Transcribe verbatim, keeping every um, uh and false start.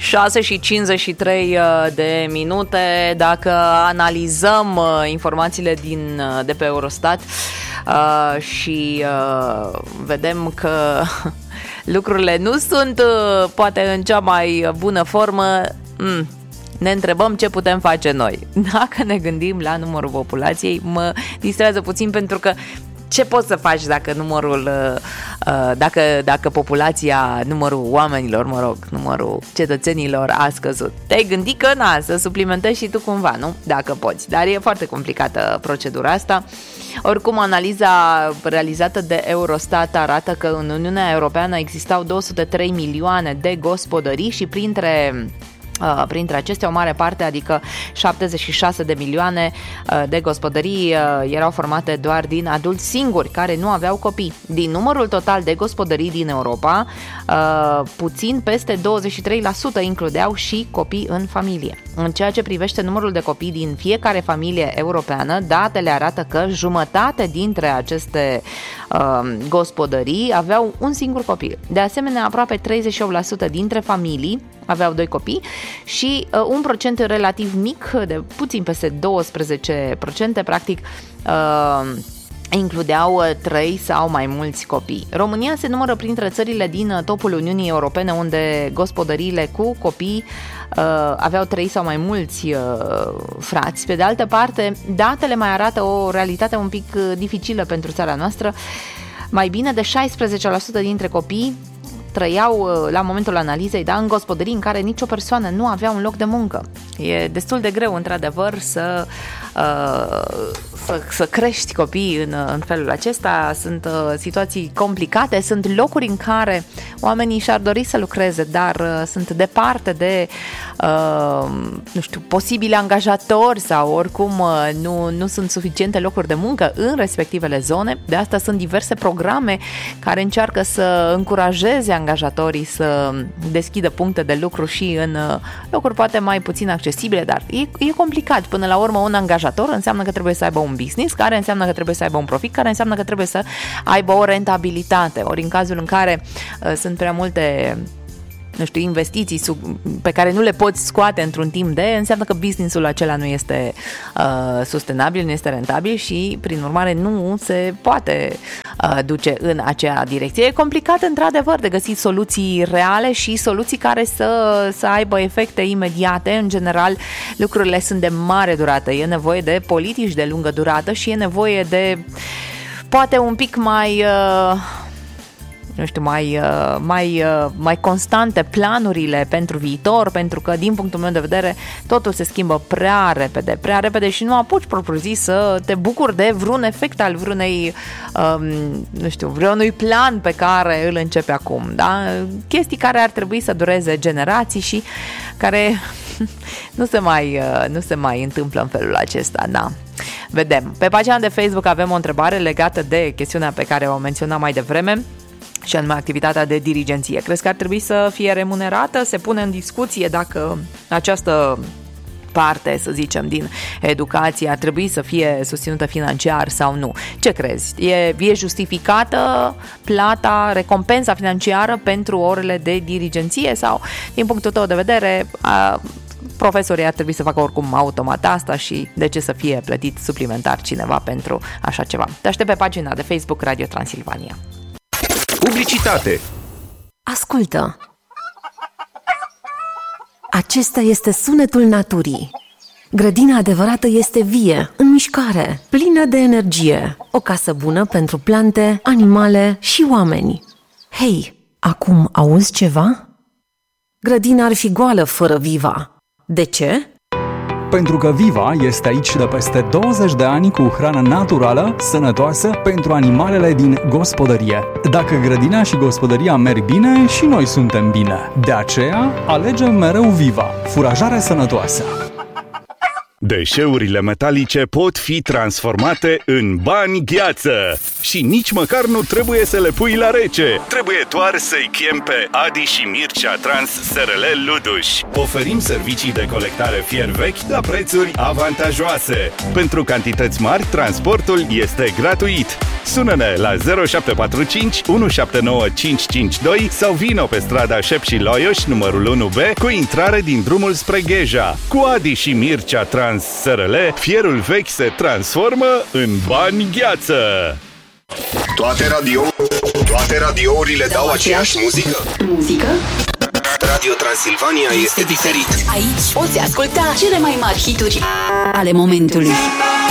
șase și cincizeci și trei de minute. Dacă analizăm informațiile din, de pe Eurostat uh, și uh, vedem că lucrurile nu sunt uh, poate în cea mai bună formă, mm, ne întrebăm ce putem face noi. Dacă ne gândim la numărul populației, mă distrează puțin pentru că ce poți să faci dacă numărul, dacă, dacă populația, numărul oamenilor, mă rog, numărul cetățenilor a scăzut? Te-ai gândit că, na, să suplimentezi și tu cumva, nu? Dacă poți, dar e foarte complicată procedura asta. Oricum, analiza realizată de Eurostat arată că în Uniunea Europeană existau două sute trei milioane de gospodării și printre Uh, printre acestea o mare parte, adică șaptezeci și șase de milioane uh, de gospodării uh, erau formate doar din adulți singuri care nu aveau copii. Din numărul total de gospodării din Europa, uh, puțin peste douăzeci și trei la sută includeau și copii în familie. În ceea ce privește numărul de copii din fiecare familie europeană, datele arată că jumătate dintre aceste uh, gospodării aveau un singur copil. De asemenea, aproape treizeci și opt la sută dintre familii aveau doi copii și uh, un procent relativ mic, de puțin peste doisprezece la sută, practic, uh, includeau trei sau mai mulți copii. România se numără printre țările din topul Uniunii Europene unde gospodăriile cu copii uh, aveau trei sau mai mulți uh, frați. Pe de altă parte, datele mai arată o realitate un pic dificilă pentru țara noastră. Mai bine de șaisprezece la sută dintre copii trăiau la momentul analizei, da, în gospodării în care nicio persoană nu avea un loc de muncă. E destul de greu, într-adevăr, să, uh, să, să crești copii în, în felul acesta. Sunt uh, situații complicate, sunt locuri în care oamenii și-ar dori să lucreze, dar uh, sunt departe de uh, nu știu, posibili angajatori sau oricum uh, nu, nu sunt suficiente locuri de muncă în respectivele zone. De asta sunt diverse programe care încearcă să încurajeze angajatorii să deschidă puncte de lucru și în locuri poate mai puțin accesibile, dar e, e complicat. Până la urmă, un angajator înseamnă că trebuie să aibă un business, care înseamnă că trebuie să aibă un profit, care înseamnă că trebuie să aibă o rentabilitate. Ori în cazul în care uh, sunt prea multe nu știu, investiții sub, pe care nu le poți scoate într-un timp de, înseamnă că businessul acela nu este uh, sustenabil, nu este rentabil și, prin urmare, nu se poate uh, duce în acea direcție. E complicat, într-adevăr, de găsit soluții reale și soluții care să, să aibă efecte imediate. În general, lucrurile sunt de mare durată. E nevoie de politici de lungă durată și e nevoie de, poate, un pic mai... Uh, nu știu, mai, mai, mai constante planurile pentru viitor, pentru că, din punctul meu de vedere, totul se schimbă prea repede, prea repede și nu apuci propriu-zis să te bucuri de vreun efect al vreunei, um, nu știu, vreunui plan pe care îl începe acum, da? Chestii care ar trebui să dureze generații și care nu se mai, nu se mai întâmplă în felul acesta, da. Vedem. Pe pagina de Facebook avem o întrebare legată de chestiunea pe care o menționam mai devreme, și anume activitatea de dirigenție. Crezi că ar trebui să fie remunerată? Se pune în discuție dacă această parte, să zicem, din educație ar trebui să fie susținută financiar sau nu. Ce crezi? E, e justificată plata, recompensa financiară pentru orele de dirigenție sau, din punctul tău de vedere, a, profesorii ar trebui să facă oricum automat asta și de ce să fie plătit suplimentar cineva pentru așa ceva? Te aștept pe pagina de Facebook Radio Transilvania. Publicitate. Ascultă. Acesta este sunetul naturii. Grădina adevărată este vie, în mișcare, plină de energie. O casă bună pentru plante, animale și oameni. Hei, acum auzi ceva? Grădina ar fi goală fără Viva. De ce? Pentru că Viva este aici de peste douăzeci de ani cu hrană naturală, sănătoasă pentru animalele din gospodărie. Dacă grădina și gospodăria merg bine, și noi suntem bine. De aceea, alegem mereu Viva, furajare sănătoasă. Deșeurile metalice pot fi transformate în bani gheață și nici măcar nu trebuie să le pui la rece. Trebuie doar să-i chem pe Adi și Mircea Trans S R L Luduș. Oferim servicii de colectare fier vechi la prețuri avantajoase. Pentru cantități mari, transportul este gratuit. Sună-ne la zero șapte patru cinci unu șapte nouă cinci cinci doi sau vino pe strada Șep și Loioș, numărul unu B, cu intrare din drumul spre Gheja. Cu Adi și Mircea Trans S R L, fierul vechi se transformă în bani gheață. Toate radio, toate radiourile dau, dau aceeași muzică. Muzică? Radio Transilvania este diferit. Aici poți asculta cele mai mari hituri ale momentului.